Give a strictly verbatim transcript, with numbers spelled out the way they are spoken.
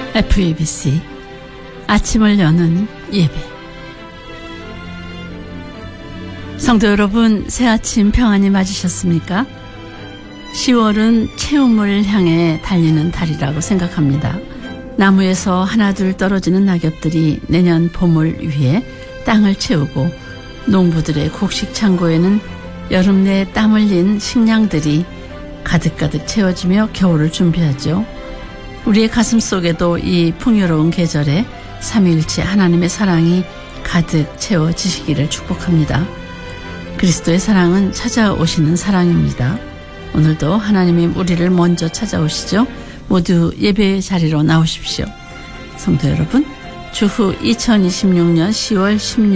에프에이비씨 아침을 여는 예배. 성도 여러분, 새아침 평안히 맞으셨습니까? 시월은 채움을 향해 달리는 달이라고 생각합니다. 나무에서 하나둘 떨어지는 낙엽들이 내년 봄을 위해 땅을 채우고, 농부들의 곡식 창고에는 여름 내 땀 흘린 식량들이 가득가득 채워지며 겨울을 준비하죠. 우리의 가슴 속에도 이 풍요로운 계절에 삼위일체 하나님의 사랑이 가득 채워지시기를 축복합니다. 그리스도의 사랑은 찾아오시는 사랑입니다. 오늘도 하나님이 우리를 먼저 찾아오시죠. 모두 예배 자리로 나오십시오. 성도 여러분, 주후 이천이십육 년 시월 십육